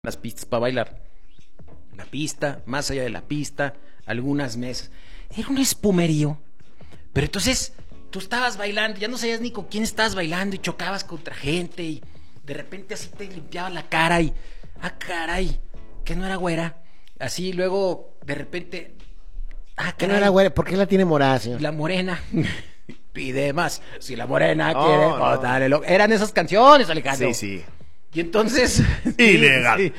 las pistas para bailar. La pista, más allá de la pista, algunas mesas. Era un espumerío. Pero entonces tú estabas bailando, ya no sabías ni con quién estabas bailando y chocabas contra gente y de repente así te limpiaba la cara y... ¡Ah, caray! Que no era güera. Así luego de repente... ¡Ah, que no era güera! ¿Por qué la tiene morada, señor? La morena... Pide más. Si la morena quiere, pues dale lo... Eran esas canciones, Alejandro. Sí, sí. Y entonces... Ilegales.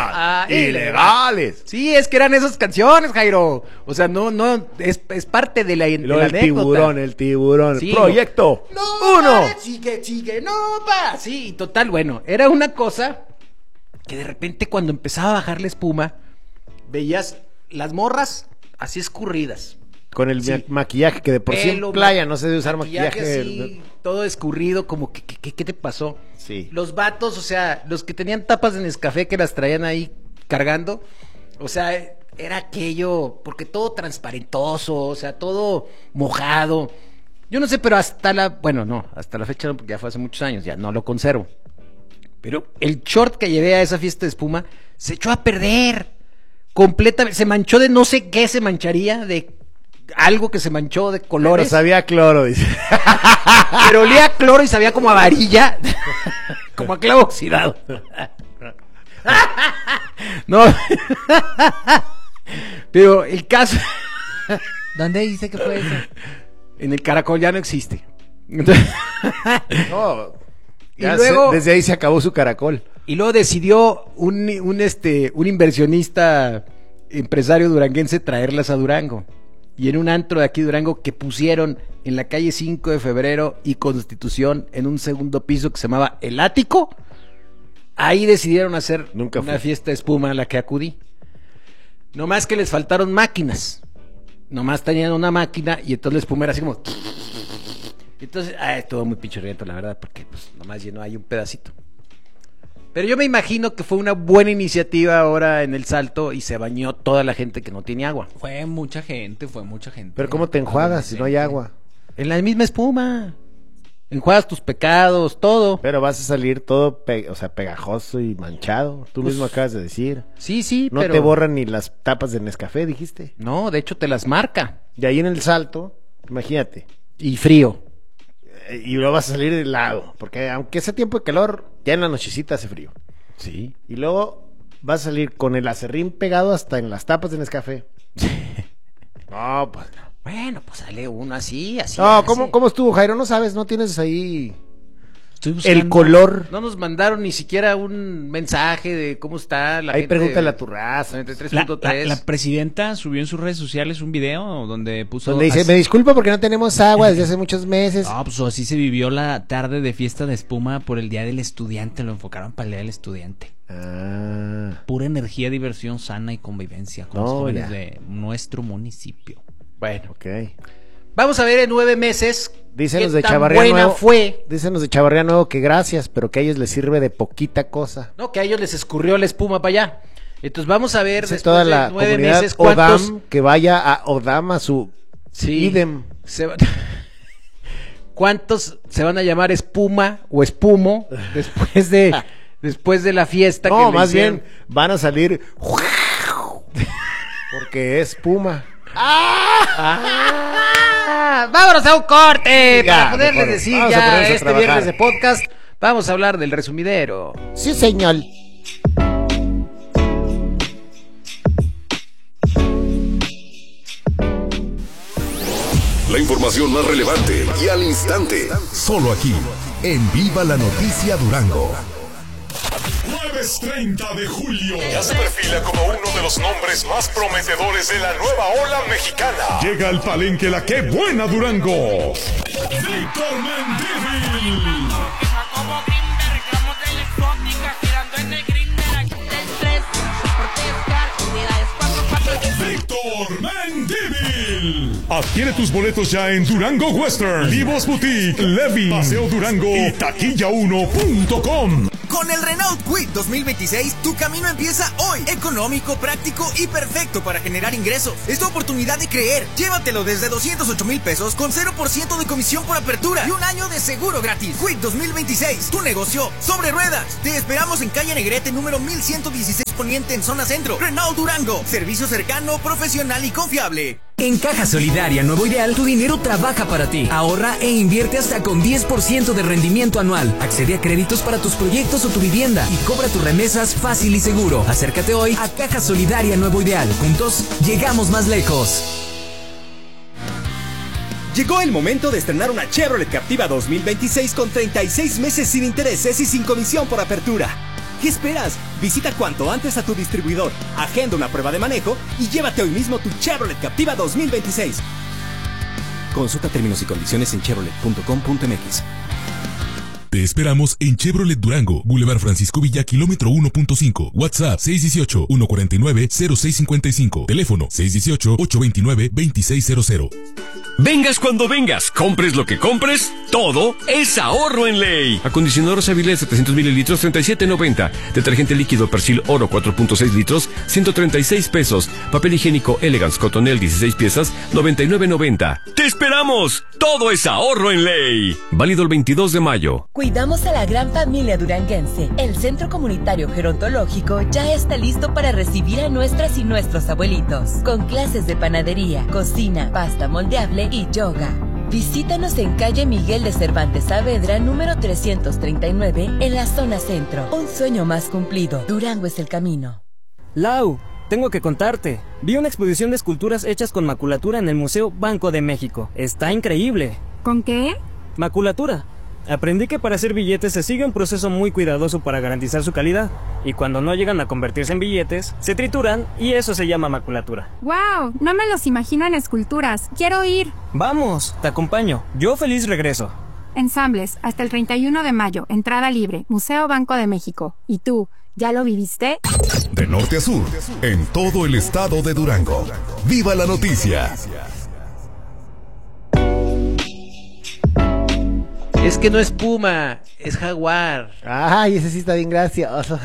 Sí, es que eran esas canciones, Jairo. O sea, no, es parte de la anécdota. El tiburón. Sí, Proyecto no, 1. Sigue, no va. Sí, total, bueno, era una cosa que de repente cuando empezaba a bajar la espuma, veías las morras así escurridas. Con el maquillaje, que de por sí en playa no se debe usar maquillaje. Así, todo escurrido, como que, ¿qué te pasó? Sí. Los vatos, o sea, los que tenían tapas de Nescafé que las traían ahí cargando, o sea, era aquello, porque todo transparentoso, o sea, todo mojado. Yo no sé, pero hasta la fecha no, porque ya fue hace muchos años, ya no lo conservo. Pero el short que llevé a esa fiesta de espuma se echó a perder completamente, se manchó de no sé qué se mancharía, de algo que se manchó de colores. Pero sabía a cloro, dice. Pero olía a cloro y sabía como a varilla, como a clavo oxidado. No. Pero el caso... ¿Dónde dice que fue eso? En el Caracol ya no existe. Entonces... No. Y luego, desde ahí se acabó su Caracol. Y luego decidió un inversionista empresario duranguense traerlas a Durango. Y en un antro de aquí Durango que pusieron en la calle 5 de Febrero y Constitución, en un segundo piso que se llamaba El Ático, ahí decidieron hacer una fiesta de espuma a la que acudí. Nomás que les faltaron máquinas. Nomás tenían una máquina y entonces la espuma era así como... Entonces, estuvo muy pinchurriento, la verdad, porque pues nomás llenó ahí un pedacito. Pero yo me imagino que fue una buena iniciativa ahora en el Salto y se bañó toda la gente que no tiene agua. Fue mucha gente. Pero ¿cómo te enjuagas si no hay agua? En la misma espuma. Enjuagas tus pecados, todo. Pero vas a salir todo, pegajoso y manchado. Tú mismo acabas de decir. Sí, no te borran ni las tapas del Nescafé, dijiste. No, de hecho te las marca. Y ahí en el Salto, imagínate. Y frío. Y luego vas a salir del lago, porque aunque sea tiempo de calor, ya en la nochecita hace frío. Sí. Y luego vas a salir con el acerrín pegado hasta en las tapas de Nescafé. No, pues no. Bueno, pues sale uno así. No, ¿cómo estuvo, Jairo? No sabes, no tienes ahí el color. No nos mandaron ni siquiera un mensaje de cómo está la ahí gente. Pregúntale a tu raza. La presidenta subió en sus redes sociales un video donde puso... Donde dice, me disculpo porque no tenemos agua desde hace muchos meses. No, pues así se vivió la tarde de fiesta de espuma por el Día del Estudiante. Lo enfocaron para el Día del Estudiante. Pura energía, diversión sana y convivencia con los jóvenes de nuestro municipio. Bueno, ok. Vamos a ver en 9 meses. Dicen qué los de tan Chavarría buena Nuevo. Fue. Dicen los de Chavarría Nuevo que gracias, pero que a ellos les sirve de poquita cosa. No, que a ellos les escurrió la espuma para allá. Entonces vamos a ver dice después toda de la 9 comunidad meses cuántos. Odam, que vaya a Odam a su idem. ¿Cuántos se van a llamar espuma o espumo después de la fiesta? No, que más bien van a salir porque es espuma. Vámonos a un corte para poderles mejor. decir Vamos a ya ponernos a este trabajar. viernes de podcast. Vamos a hablar del resumidero. Sí, señor. La información más relevante y al instante. Solo aquí, en Viva la Noticia Durango. Jueves 30 de julio. Ya se perfila como uno de los nombres más prometedores de la nueva ola mexicana. Llega al palenque la que buena Durango. Víctor Mendívil. Víctor Mendívil. Adquiere tus boletos ya en Durango Western, Vivos Boutique, Levi, Paseo Durango y taquilla1.com. Con el Renault Renault Kwik 2026, tu camino empieza hoy. Económico, práctico y perfecto para generar ingresos. Es tu oportunidad de creer. Llévatelo desde 208,000 pesos con 0% de comisión por apertura y un año de seguro gratis. Kwik 2026, tu negocio sobre ruedas. Te esperamos en calle Negrete número 1116 Poniente en zona centro. Renault Durango, servicio cercano, profesional y confiable. En Caja Solidaria Nuevo Ideal, tu dinero trabaja para ti. Ahorra e invierte hasta con 10% de rendimiento anual. Accede a créditos para tus proyectos o tu vivienda y cobra tus remesas fácil y seguro. Acércate hoy a Caja Solidaria Nuevo Ideal. Juntos, llegamos más lejos. Llegó el momento de estrenar una Chevrolet Captiva 2026 con 36 meses sin intereses y sin comisión por apertura. ¿Qué esperas? Visita cuanto antes a tu distribuidor, agenda una prueba de manejo y llévate hoy mismo tu Chevrolet Captiva 2026. Consulta términos y condiciones en chevrolet.com.mx. Te esperamos en Chevrolet Durango, Boulevard Francisco Villa, kilómetro 1.5. WhatsApp 618-149-0655. Teléfono 618-829-2600. Vengas cuando vengas, compres lo que compres, todo es ahorro en ley. Acondicionador Savile 700 mililitros, 37.90. Detergente líquido Persil Oro 4.6 litros, 136 pesos. Papel higiénico Elegance Cotonel 16 piezas, 99.90. ¡Te esperamos! Todo es ahorro en ley. Válido el 22 de mayo. Cuidamos a la gran familia duranguense. El Centro Comunitario Gerontológico ya está listo para recibir a nuestras y nuestros abuelitos. Con clases de panadería, cocina, pasta moldeable y yoga. Visítanos en calle Miguel de Cervantes Saavedra, número 339, en la zona centro. Un sueño más cumplido. Durango es el camino. Lau, tengo que contarte. Vi una exposición de esculturas hechas con maculatura en el Museo Banco de México. Está increíble. ¿Con qué? Maculatura. Aprendí que para hacer billetes se sigue un proceso muy cuidadoso para garantizar su calidad. Y cuando no llegan a convertirse en billetes, se trituran y eso se llama maculatura. ¡Wow! No me los imagino en esculturas. ¡Quiero ir! ¡Vamos! Te acompaño. Yo feliz regreso. Ensambles, hasta el 31 de mayo. Entrada libre. Museo Banco de México. ¿Y tú, ya lo viviste? De norte a sur, en todo el estado de Durango. ¡Viva la noticia! Es que no es puma, es jaguar. Ay, ese sí está bien gracioso.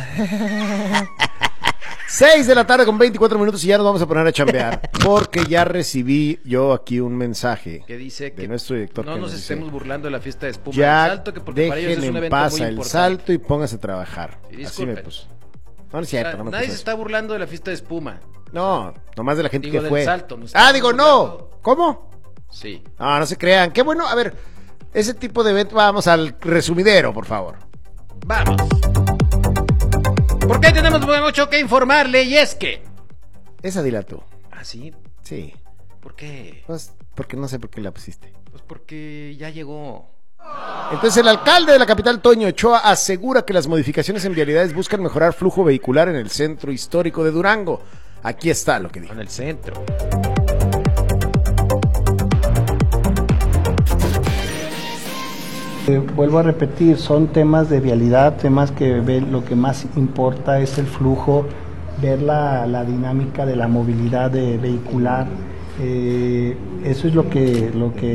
6 de la tarde con 24 minutos y ya nos vamos a poner a chambear. Porque ya recibí yo aquí un mensaje que dice que de nuestro director. No nos estemos burlando de la fiesta de espuma ya del Salto, que porque para ellos es un evento pasa muy el importante. Salto y póngase a trabajar. Y así me puso. No es cierto, no me nadie puso se está burlando de la fiesta de espuma. No, nomás de la gente que del fue. Salto, Digo, no. ¿Cómo? Sí. No se crean. Qué bueno, a ver, ese tipo de evento, vamos al resumidero, por favor. Vamos. Porque tenemos mucho que informarle y es que... Esa dila tú. ¿Ah, sí? Sí. ¿Por qué? Pues porque no sé por qué la pusiste. Pues porque ya llegó. Entonces el alcalde de la capital, Toño Ochoa, asegura que las modificaciones en vialidades buscan mejorar flujo vehicular en el centro histórico de Durango. Aquí está lo que dijo. En el centro. Vuelvo a repetir, son temas de vialidad, temas que lo que más importa es el flujo, ver la dinámica de la movilidad vehicular. Eso es lo que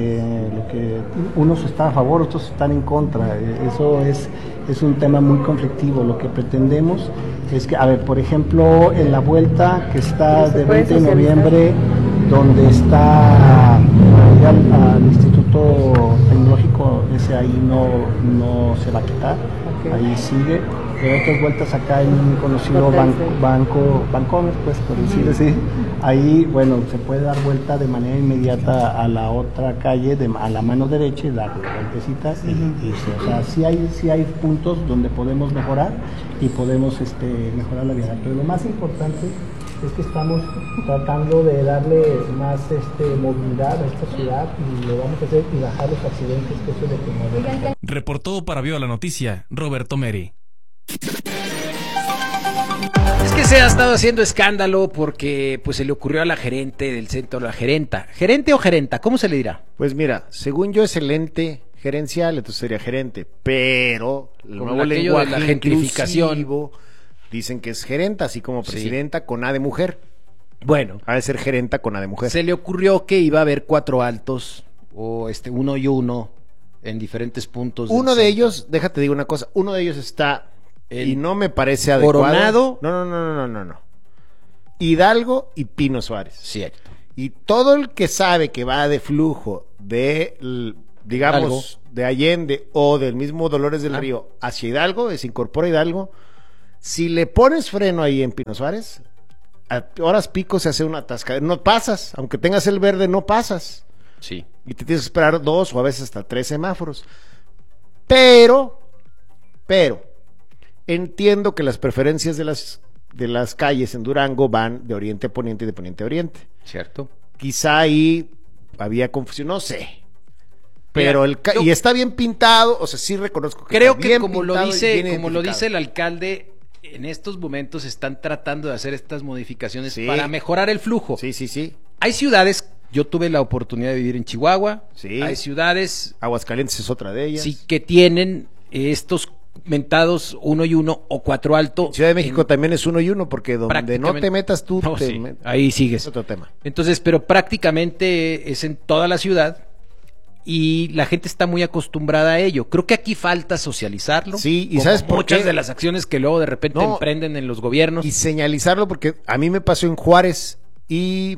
unos están a favor, otros están en contra. Eso es un tema muy conflictivo. Lo que pretendemos es que, por ejemplo, en la vuelta que está de 20 de noviembre, donde está ahí al Instituto Tecnológico, ese ahí no se va a quitar, ahí sigue. Hay otras vueltas acá en un conocido Bancomer, pues, por decirlo así. Ahí, se puede dar vuelta de manera inmediata a la otra calle, a la mano derecha, y dar la vueltecita y irse. O sea, sí hay puntos donde podemos mejorar y podemos mejorar la vialidad. Pero lo más importante es que estamos tratando de darle más movilidad a esta ciudad y lo vamos a hacer y bajar los accidentes, que eso es lo que nos debe. Reportó para Viva la Noticia, Roberto Meri. Es que se ha estado haciendo escándalo porque pues se le ocurrió a la gerente del centro, la gerenta. ¿Gerente o gerenta? ¿Cómo se le dirá? Pues mira, según yo es el ente gerencial, entonces sería gerente, pero el nuevo lenguaje de la gentrificación dicen que es gerenta, así como presidenta con A de mujer. Bueno, ha de ser gerenta con A de mujer. Se le ocurrió que iba a haber 4 altos o uno y uno en diferentes puntos. Uno de ellos, déjate digo una cosa, uno de ellos está y no me parece adecuado. Coronado. No. Hidalgo y Pino Suárez. Cierto. Y todo el que sabe que va de flujo de, digamos, de Allende o del mismo Dolores del Río hacia Hidalgo, se incorpora Hidalgo, si le pones freno ahí en Pino Suárez, a horas pico se hace una atascadera. No pasas, aunque tengas el verde, no pasas. Sí. Y te tienes que esperar 2 o a veces hasta 3 semáforos. Pero, entiendo que las preferencias de las calles en Durango van de oriente a poniente y de poniente a oriente. Cierto. Quizá ahí había confusión, no sé. Pero Mira, y está bien pintado, o sea, sí reconozco que creo está que bien como lo pintado y bien dice identificado. el alcalde, en estos momentos están tratando de hacer estas modificaciones para mejorar el flujo. Sí. Hay ciudades, yo tuve la oportunidad de vivir en Chihuahua, Sí. hay ciudades Aguascalientes es otra de ellas. sí que tienen estos mentados 1 y 1 o 4 alto. Ciudad de México también es 1 y 1 porque donde no te metas tú, No, sí, ahí sigues. Es otro tema. Entonces, pero prácticamente es en toda la ciudad y la gente está muy acostumbrada a ello. Creo que aquí falta socializarlo. Sí, y como ¿sabes por muchas qué? de las acciones que luego de repente No, emprenden en los gobiernos. Y señalizarlo porque a mí me pasó en Juárez y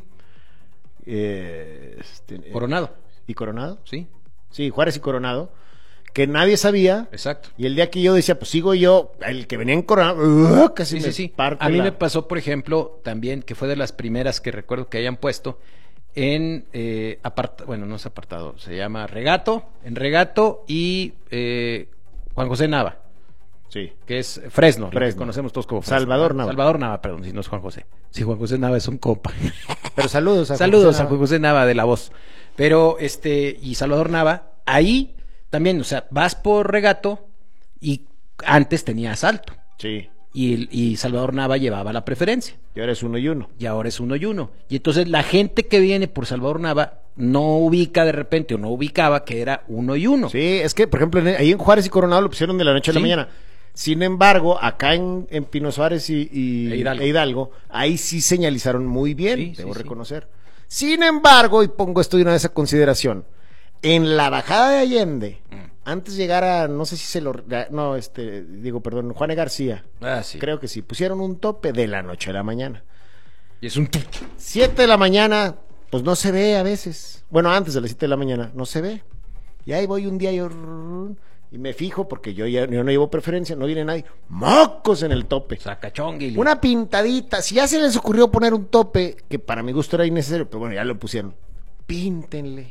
Coronado. ¿Y Coronado? Sí. Sí, Juárez y Coronado, que nadie sabía. Exacto. Y el día que yo decía, pues sigo yo, el que venía en Coronado, casi Sí. me parte A mí la- me pasó, por ejemplo, también, que fue de las primeras que recuerdo que hayan puesto en bueno, no es apartado, se llama Regato, en Regato y Juan José Nava, Sí. que es Fresno, lo que Fresno. conocemos todos como Fresno. Salvador Nava. Salvador Nava, perdón, si no es Juan José. Sí, Juan José Nava es un compa. Pero saludos a Saludos José a Juan José Nava de La Voz. Pero y Salvador Nava, ahí también, o sea, vas por Regato y antes tenía asalto. Sí. Y Salvador Nava llevaba la preferencia. Y ahora es 1 y 1. Y ahora es 1 y 1. Y entonces la gente que viene por Salvador Nava no ubica de repente o no ubicaba que era 1 y 1. Sí, es que, por ejemplo, ahí en Juárez y Coronado lo pusieron de la noche a la Sí. mañana. Sin embargo, acá en Pino Suárez y Hidalgo, ahí sí señalizaron muy bien, debo reconocer. Sin embargo, y pongo esto de una vez a consideración, en la bajada de Allende, antes de llegar a, no sé si se lo, no, perdón, Juan E. García, Sí. creo que sí, pusieron un tope de la noche a la mañana. Y es un 7 de la mañana, pues no se ve a veces. Bueno, antes de las 7 de la mañana, no se ve. Y ahí voy un día y me fijo, porque yo no llevo preferencia, no viene nadie. ¡Mocos en el tope! Sacachonguili. Una pintadita. Si ya se les ocurrió poner un tope, que para mi gusto era innecesario, pero bueno, ya lo pusieron. Píntenle.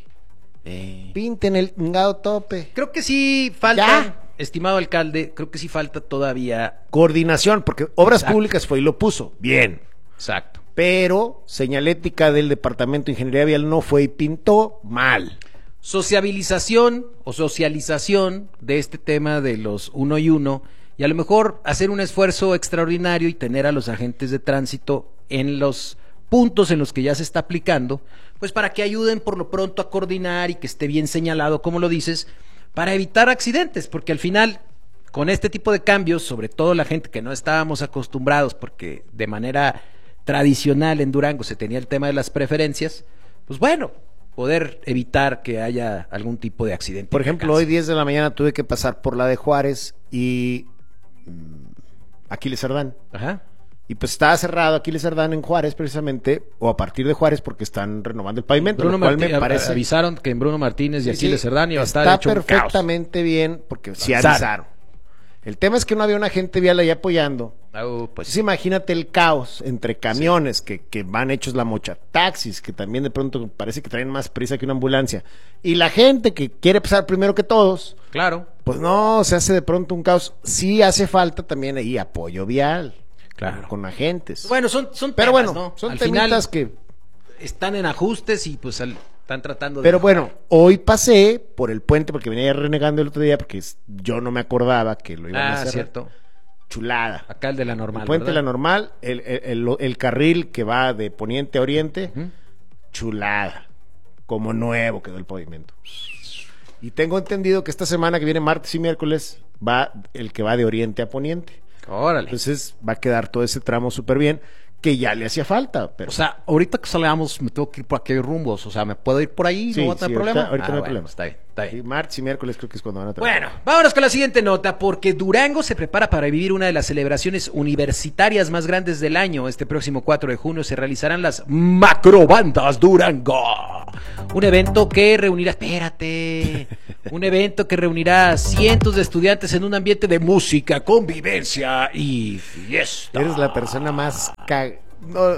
Pinten el chingado tope. Creo que sí falta, Ya. estimado alcalde, creo que sí falta todavía. Coordinación, porque Obras Exacto. Públicas fue y lo puso. Bien. Exacto. Pero señalética del Departamento de Ingeniería Vial no fue y pintó mal. Sociabilización o socialización de este tema de los 1 y 1 y a lo mejor hacer un esfuerzo extraordinario y tener a los agentes de tránsito en los puntos en los que ya se está aplicando, pues para que ayuden por lo pronto a coordinar y que esté bien señalado, como lo dices, para evitar accidentes, porque al final, con este tipo de cambios, sobre todo la gente que no estábamos acostumbrados, porque de manera tradicional en Durango se tenía el tema de las preferencias, pues bueno, poder evitar que haya algún tipo de accidente. Por ejemplo, hoy 10 de la mañana tuve que pasar por la de Juárez y Aquiles Cerdán. Ajá. Y pues estaba cerrado Aquiles Cerdán en Juárez precisamente, o a partir de Juárez porque están renovando el pavimento, Bruno lo cual Martí- me parece... avisaron que en Bruno Martínez y Aquiles Cerdán iba a estar está hecho un caos. perfectamente bien porque sí Avisaron. avisaron. El tema es que no había una gente vial ahí apoyando. Pues Entonces, imagínate el caos entre camiones que van hechos la mocha, taxis que también de pronto parece que traen más prisa que una ambulancia, y la gente que quiere pasar primero que todos, claro, pues no, se hace de pronto un caos. Sí hace falta también ahí apoyo vial, claro, con agentes. Bueno, son pero temas, bueno, ¿no? son Al temitas final que... están en ajustes y pues están tratando de... Pero bueno, hoy pasé por el puente porque venía renegando el otro día porque yo no me acordaba que lo iban a hacer. Cierto. Chulada. Acá el de la normal, El puente de ¿verdad? la normal, el carril que va de poniente a oriente, chulada. Como nuevo quedó el pavimento. Y tengo entendido que esta semana que viene, martes y miércoles, va el que va de oriente a poniente. Órale. Entonces va a quedar todo ese tramo súper bien. que ya le hacía falta. Pero... O sea, ahorita que salgamos me tengo que ir por aquellos rumbos, o sea, ¿me puedo ir por ahí? Sí, ¿No va a tener problema? Ahorita no hay problema. Está bien, está bien. Sí, martes y miércoles creo que es cuando van a trabajar. Bueno, vámonos con la siguiente nota, porque Durango se prepara para vivir una de las celebraciones universitarias más grandes del año. Este próximo 4 de junio se realizarán las Macrobandas Durango. Un evento que reunirá, un evento que reunirá cientos de estudiantes en un ambiente de música, convivencia y fiesta. Eres la persona más no.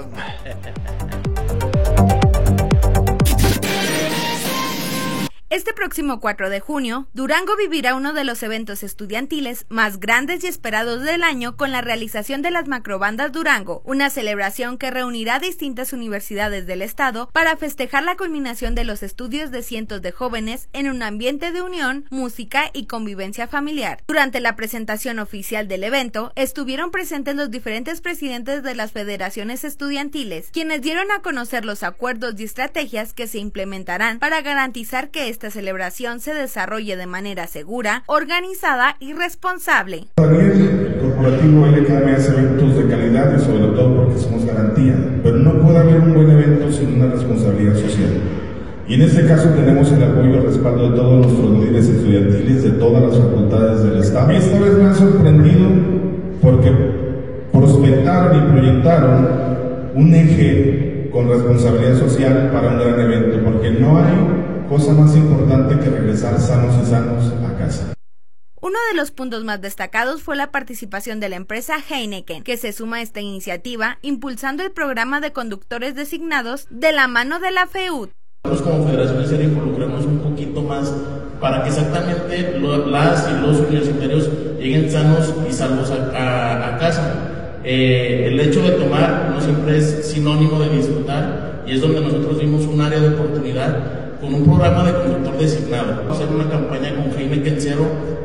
Este próximo 4 de junio, Durango vivirá uno de los eventos estudiantiles más grandes y esperados del año con la realización de las Macrobandas Durango, una celebración que reunirá a distintas universidades del estado para festejar la culminación de los estudios de cientos de jóvenes en un ambiente de unión, música y convivencia familiar. Durante la presentación oficial del evento, estuvieron presentes los diferentes presidentes de las federaciones estudiantiles, quienes dieron a conocer los acuerdos y estrategias que se implementarán para garantizar que esta celebración se desarrolle de manera segura, organizada y responsable. El corporativo LKM hace eventos de calidad y sobre todo porque somos garantía, pero no puede haber un buen evento sin una responsabilidad social. Y en este caso tenemos el apoyo y el respaldo de todos nuestros líderes estudiantiles de todas las facultades del estado. Esta vez me ha sorprendido porque prospectaron y proyectaron un eje con responsabilidad social para un gran evento, porque no hay cosa más importante que regresar sanos a casa. Uno de los puntos más destacados fue la participación de la empresa Heineken, que se suma a esta iniciativa, impulsando el programa de conductores designados de la mano de la FEUD. Nosotros como Federación de involucramos un poquito más para que exactamente las y los universitarios lleguen sanos y salvos a casa. El hecho de tomar no siempre es sinónimo de disfrutar, y es donde nosotros vimos un área de oportunidad con un programa de conductor designado. Vamos a hacer una campaña con Heineken Cero.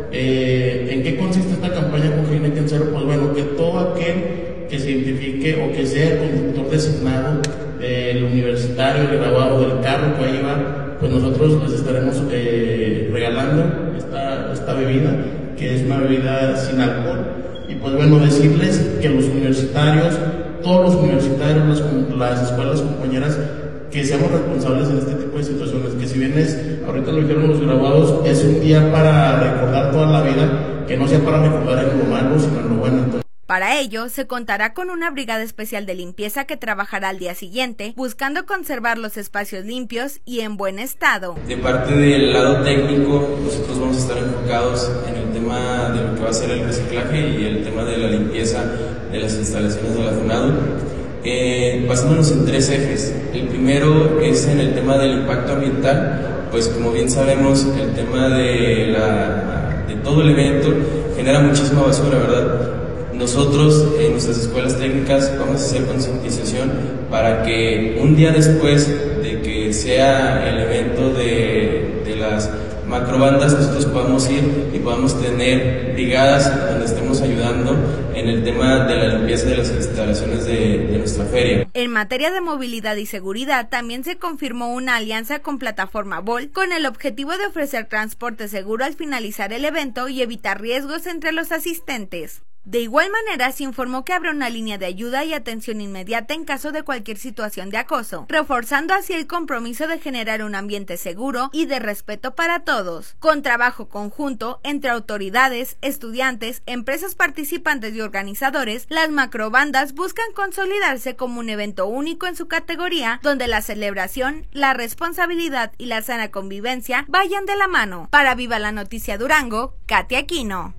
¿En qué consiste esta campaña con Heineken Cero? Pues bueno, que todo aquel que se identifique o que sea el conductor designado, el universitario, el graduado del carro que ahí va, pues nosotros les estaremos regalando esta bebida, que es una bebida sin alcohol. Y pues bueno, decirles que los universitarios, todos los universitarios, las escuelas compañeras, que seamos responsables en este tipo de situaciones, que si bien ahorita lo dijeron los graduados, es un día para recordar toda la vida, que no sea para recordar en lo malo, sino en lo bueno. Entonces, para ello, se contará con una brigada especial de limpieza que trabajará al día siguiente, buscando conservar los espacios limpios y en buen estado. De parte del lado técnico, nosotros vamos a estar enfocados en el tema de lo que va a ser el reciclaje y el tema de la limpieza de las instalaciones de la FUNADU. Basándonos en 3 ejes. El primero es en el tema del impacto ambiental, pues como bien sabemos, el tema de todo el evento genera muchísima basura, ¿verdad? Nosotros en nuestras escuelas técnicas vamos a hacer concientización para que un día después de que sea el evento de las macrobandas, nosotros podamos ir y podamos tener brigadas donde estemos ayudando en el tema de la limpieza de las instalaciones de nuestra feria. En materia de movilidad y seguridad, también se confirmó una alianza con Plataforma Volt con el objetivo de ofrecer transporte seguro al finalizar el evento y evitar riesgos entre los asistentes. De igual manera, se informó que habrá una línea de ayuda y atención inmediata en caso de cualquier situación de acoso, reforzando así el compromiso de generar un ambiente seguro y de respeto para todos. Con trabajo conjunto entre autoridades, estudiantes, empresas participantes y organizadores, las macrobandas buscan consolidarse como un evento único en su categoría, donde la celebración, la responsabilidad y la sana convivencia vayan de la mano. Para Viva la Noticia Durango, Katia Aquino.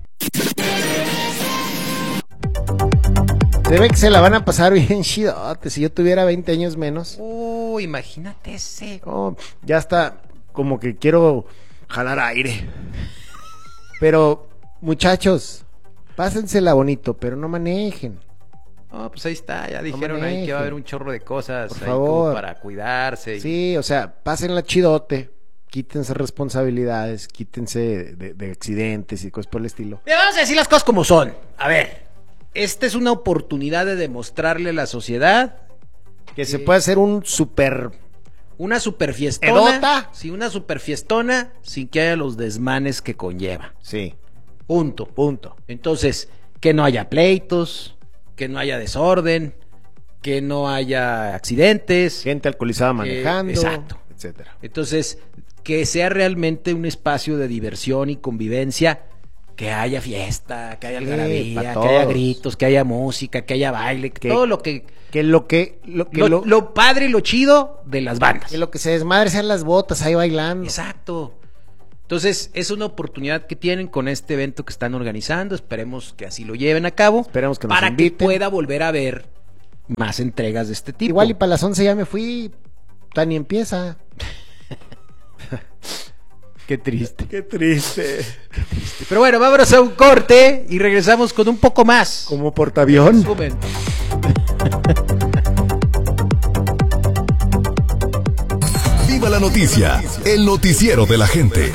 Se ve que se la van a pasar bien chidote. Si yo tuviera 20 años menos. Imagínate ese. Oh, ya está, como que quiero jalar aire. Pero, muchachos, pásensela bonito, pero no manejen. Pues ahí está, ya dijeron ahí que va a haber un chorro de cosas. Por ahí favor. como para cuidarse. Sí, o sea, pásenla chidote. Quítense responsabilidades, quítense de accidentes y cosas por el estilo. Mira, vamos a decir las cosas como son. A ver. Esta es una oportunidad de demostrarle a la sociedad que se puede hacer una super fiestona. ¿Edota? Sí, una super fiestona sin que haya los desmanes que conlleva. Sí. Punto. Entonces, que no haya pleitos, que no haya desorden, que no haya accidentes, gente alcoholizada manejando, exacto, etcétera. Entonces, que sea realmente un espacio de diversión y convivencia, que haya fiesta, que haya algarabía, que haya gritos, que haya música, que haya baile, que todo lo padre y lo chido de las bandas. Que lo que se desmadre sean las botas ahí bailando. Exacto. Entonces, es una oportunidad que tienen con este evento que están organizando. Esperemos que así lo lleven a cabo. Esperemos que nos para inviten. Que pueda volver a ver más entregas de este tipo. Igual y para las 11 ya me fui, Tani empieza. Qué triste. Qué triste. Pero bueno, vámonos a un corte y regresamos con un poco más. Como portaavión. Viva la noticia, el noticiero de la gente.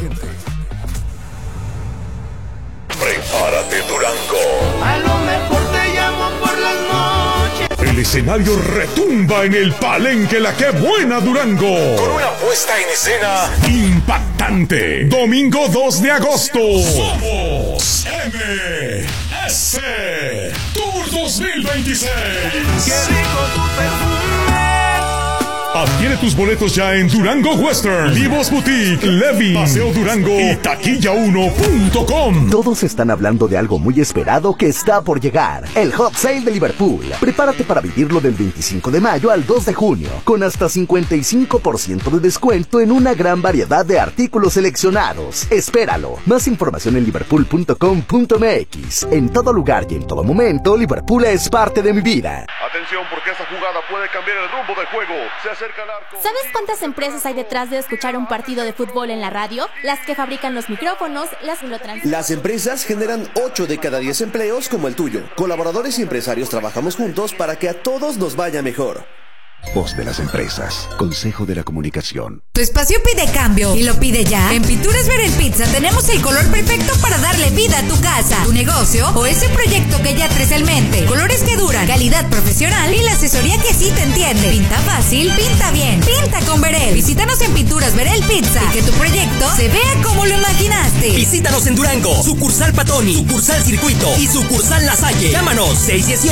Prepárate, Durango. A lo mejor te llamo por las noches. El escenario retumba en el Palenque La Qué Buena Durango. Con una puesta en escena impactante. Domingo 2 de agosto. Somos MS Tour 2026. Qué rico tu perfume. Adquiere tus boletos ya en Durango Western, Vivos Boutique, Levi, Paseo Durango y taquilla1.com. Todos están hablando de algo muy esperado que está por llegar. El Hot Sale de Liverpool. Prepárate para vivirlo del 25 de mayo al 2 de junio, con hasta 55% de descuento en una gran variedad de artículos seleccionados. Espéralo. Más información en liverpool.com.mx. En todo lugar y en todo momento, Liverpool es parte de mi vida. Atención, porque esta jugada puede cambiar el rumbo del juego. Se acerca el arco. ¿Sabes cuántas empresas hay detrás de escuchar un partido de fútbol en la radio? Las que fabrican los micrófonos, las que lo transmiten. Las empresas generan 8 de cada 10 empleos como el tuyo. Colaboradores y empresarios trabajamos juntos para que a todos nos vaya mejor. Voz de las empresas. Consejo de la Comunicación. Tu espacio pide cambio y lo pide ya. En Pinturas Verel Pizza tenemos el color perfecto para darle vida a tu casa, tu negocio o ese proyecto que ya traes en mente. Colores que duran, calidad profesional y la asesoría que sí te entiende. Pinta fácil, pinta bien, pinta con Verel. Visítanos en Pinturas Verel Pizza y que tu proyecto se vea como lo imaginaste. Visítanos en Durango, sucursal Patoni, sucursal Circuito y sucursal La Salle. Llámanos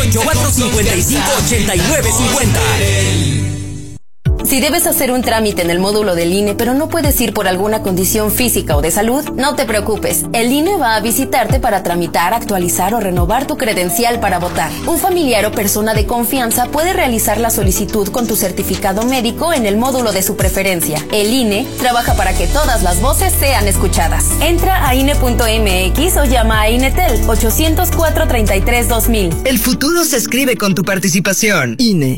618-455-8950. Si debes hacer un trámite en el módulo del INE, pero no puedes ir por alguna condición física o de salud, no te preocupes. El INE va a visitarte para tramitar, actualizar o renovar tu credencial para votar. Un familiar o persona de confianza puede realizar la solicitud con tu certificado médico en el módulo de su preferencia. El INE trabaja para que todas las voces sean escuchadas. Entra a INE.mx o llama a INETEL 804-33-2000. El futuro se escribe con tu participación. INE.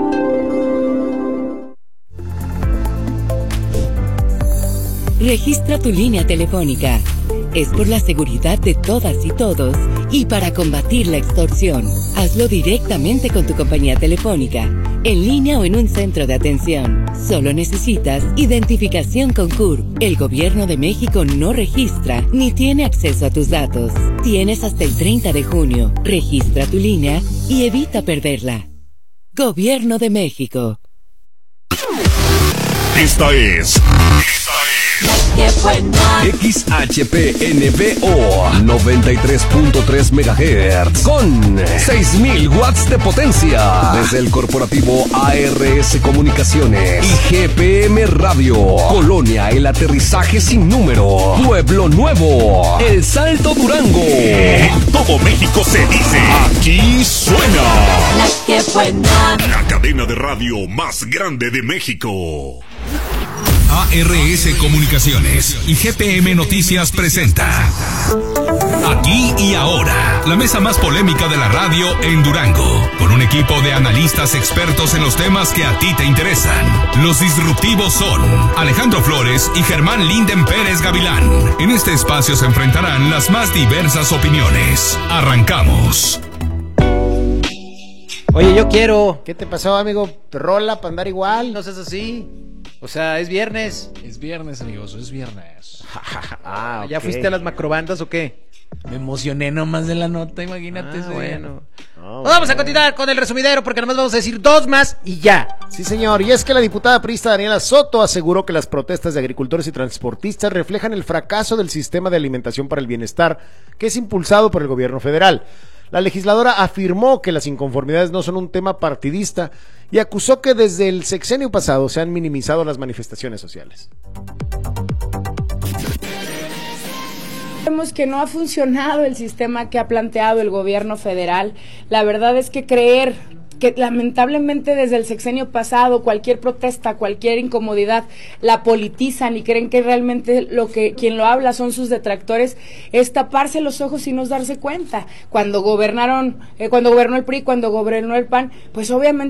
Registra tu línea telefónica. Es por la seguridad de todas y todos y para combatir la extorsión. Hazlo directamente con tu compañía telefónica, en línea o en un centro de atención. Solo necesitas identificación con CURP. El Gobierno de México no registra ni tiene acceso a tus datos. Tienes hasta el 30 de junio. Registra tu línea y evita perderla. Gobierno de México. Esta es XHPNBO 93.3 MHz con 6,000 watts de potencia desde el corporativo ARS Comunicaciones y GPM Radio. Colonia El Aterrizaje Sin Número, Pueblo Nuevo, El Salto Durango. Todo México se dice, aquí suena la cadena de radio más grande de México. ARS Comunicaciones y GPM Noticias presenta Aquí y Ahora, la mesa más polémica de la radio en Durango, con un equipo de analistas expertos en los temas que a ti te interesan. Los disruptivos son Alejandro Flores y Germán Linden Pérez Gavilán. En este espacio se enfrentarán las más diversas opiniones. Arrancamos. Oye, yo quiero... ¿Qué te pasó, amigo? ¿Rola para andar igual? No seas así. O sea, es viernes. Es viernes, amigos, es viernes. Ah, ¿ya fuiste a las macrobandas o qué? Me emocioné nomás de la nota, imagínate. Bueno. Vamos a continuar con el resumidero porque nomás vamos a decir 2 más y ya. Sí, señor. Y es que la diputada priista Daniela Soto aseguró que las protestas de agricultores y transportistas reflejan el fracaso del sistema de alimentación para el bienestar que es impulsado por el gobierno federal. La legisladora afirmó que las inconformidades no son un tema partidista y acusó que desde el sexenio pasado se han minimizado las manifestaciones sociales. Vemos que no ha funcionado el sistema que ha planteado el gobierno federal. La verdad es que creer que lamentablemente desde el sexenio pasado cualquier protesta, cualquier incomodidad la politizan y creen que realmente quien lo habla son sus detractores, es taparse los ojos y no darse cuenta. Cuando gobernó el PRI, cuando gobernó el PAN, pues obviamente